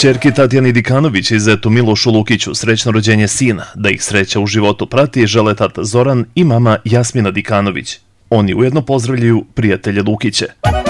Ćerki Tatjani Dikanović i zetu Milošu Lukiću srećno rođenje sina, da ih sreća u životu prati, žele tata Zoran i mama Jasmina Dikanović. Oni ujedno pozdravljaju prijatelje Lukiće.